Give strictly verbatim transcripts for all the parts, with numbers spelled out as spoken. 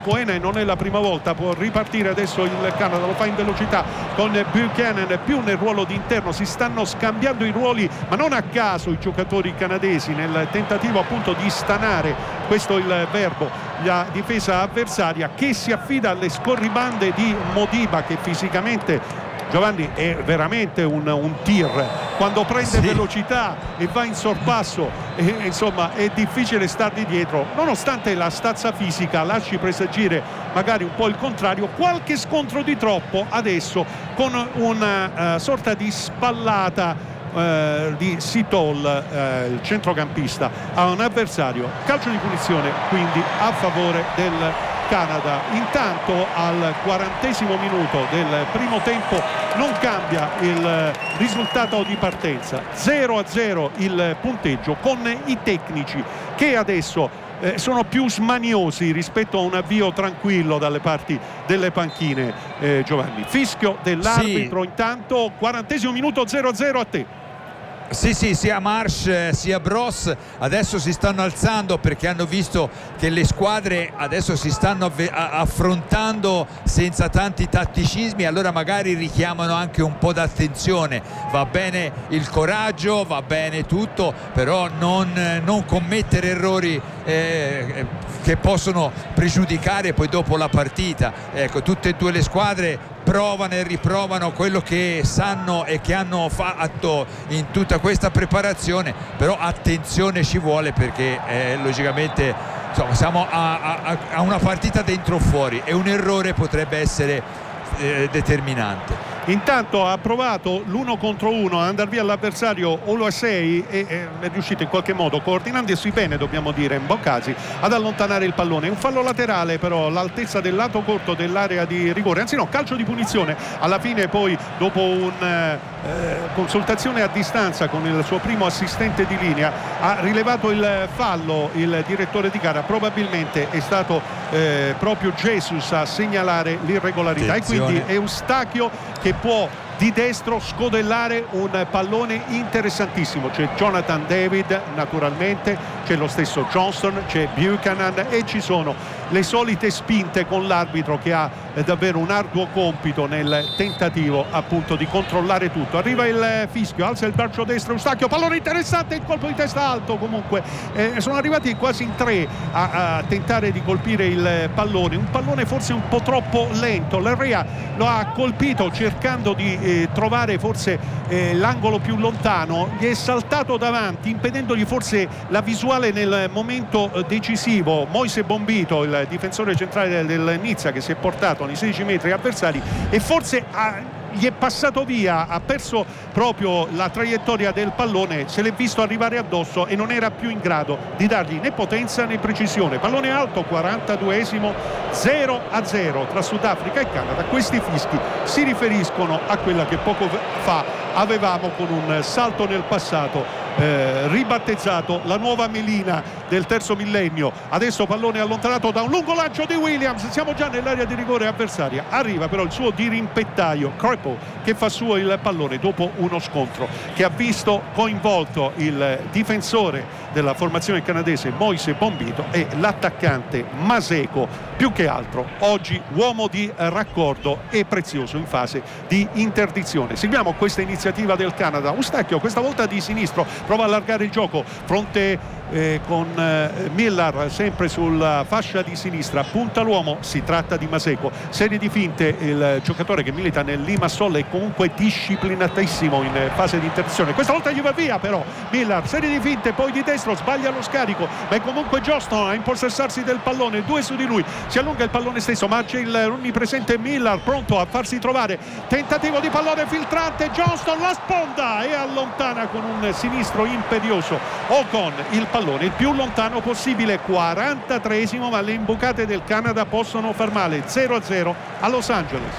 Coena, e non è la prima volta, può ripartire adesso il Canada, lo fa in velocità con Buchanan più nel ruolo di interno. Si stanno scambiando i ruoli, ma non a caso, i giocatori canadesi nel tentativo appunto di stanare, questo è il verbo, la difesa avversaria, che si affida alle scorribande di Modiba, che fisicamente, Giovanni, è veramente un, un tir quando prende sì. velocità e va in sorpasso, e, insomma è difficile stargli dietro, nonostante la stazza fisica lasci presagire magari un po' il contrario. Qualche scontro di troppo adesso con una uh, sorta di spallata Uh, di Sitol, uh, il centrocampista, a un avversario. Calcio di punizione quindi a favore del Canada. Intanto al quarantesimo minuto del primo tempo non cambia il risultato di partenza, zero a zero il punteggio, con i tecnici che adesso eh, sono più smaniosi rispetto a un avvio tranquillo dalle parti delle panchine. eh, Giovanni, fischio dell'arbitro. Sì. Intanto quarantesimo minuto, zero a zero. A te. Sì, sì, sia Marsh sia Bross adesso si stanno alzando, perché hanno visto che le squadre adesso si stanno affrontando senza tanti tatticismi, allora magari richiamano anche un po' d'attenzione. Va bene il coraggio, va bene tutto, però non, non commettere errori eh, che possono pregiudicare poi dopo la partita. Ecco, tutte e due le squadre provano e riprovano quello che sanno e che hanno fatto in tutta questa preparazione, però attenzione ci vuole, perché eh, logicamente insomma, siamo a, a, a una partita dentro o fuori, e un errore potrebbe essere eh, determinante. Intanto ha provato l'uno contro uno a andare via l'avversario Oluwasei e eh, è riuscito in qualche modo, coordinandosi bene, dobbiamo dire, in Boccasi, ad allontanare il pallone. Un fallo laterale però all'altezza del lato corto dell'area di rigore, anzi no, calcio di punizione. Alla fine poi, dopo una eh, consultazione a distanza con il suo primo assistente di linea, ha rilevato il fallo il direttore di gara. Probabilmente è stato eh, proprio Jesus a segnalare l'irregolarità. Attenzione. E quindi è Eustachio che può di destro scodellare un pallone interessantissimo. C'è Jonathan David naturalmente, c'è lo stesso Johnston, c'è Buchanan, e ci sono le solite spinte con l'arbitro che ha davvero un arduo compito nel tentativo appunto di controllare tutto. Arriva il fischio, alza il braccio destro Eustachio, pallone interessante, il colpo di testa alto. Comunque eh, sono arrivati quasi in tre a, a tentare di colpire il pallone, un pallone forse un po' troppo lento. Larrea lo ha colpito cercando di eh, trovare forse eh, l'angolo più lontano, gli è saltato davanti impedendogli forse la visuale nel momento eh, decisivo. Moise Bombito, il difensore centrale del, del Nizza, che si è portato nei sedici metri avversari, e forse ha gli è passato via, ha perso proprio la traiettoria del pallone, se l'è visto arrivare addosso e non era più in grado di dargli né potenza né precisione. Pallone alto, quarantaduesimo, zero a zero tra Sudafrica e Canada. Questi fischi si riferiscono a quella che poco fa avevamo con un salto nel passato eh, ribattezzato la nuova melina del terzo millennio. Adesso pallone allontanato da un lungo lancio di Williams, siamo già nell'area di rigore avversaria. Arriva però il suo dirimpettaio Crepo, che fa suo il pallone dopo uno scontro che ha visto coinvolto il difensore della formazione canadese Moise Bombito e l'attaccante Maseko, più che altro oggi uomo di raccordo e prezioso in fase di interdizione. Seguiamo questa iniziativa del Canada. Eustachio questa volta di sinistro prova a allargare il gioco, fronte eh, con eh, Millar sempre sulla fascia di sinistra, punta l'uomo, si tratta di Maseko. Serie di finte, il giocatore che milita nel Limassol è comunque disciplinatissimo in fase di interdizione. Questa volta gli va via però Millar, serie di finte, poi di destro sbaglia lo scarico, ma è comunque Johnston a impossessarsi del pallone, due su di lui, si allunga il pallone stesso, ma c'è il onnipresente Millar pronto a farsi trovare. Tentativo di pallone filtrante, Johnston la sponda e allontana con un sinistro imperioso Ocon il pallone il più lontano possibile. quarantatreesimo, ma le imbucate del Canada possono far male. Zero a zero a Los Angeles.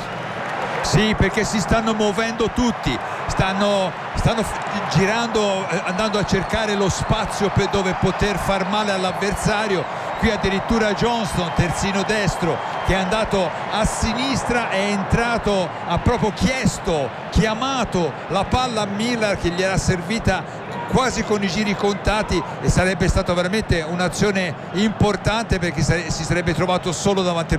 Sì, perché si stanno muovendo tutti, stanno, stanno girando, andando a cercare lo spazio per dove poter far male all'avversario. Qui addirittura Johnston, terzino destro, che è andato a sinistra, è entrato, ha proprio chiesto, chiamato la palla a Millar, che gli era servita quasi con i giri contati, e sarebbe stata veramente un'azione importante, perché si sarebbe trovato solo davanti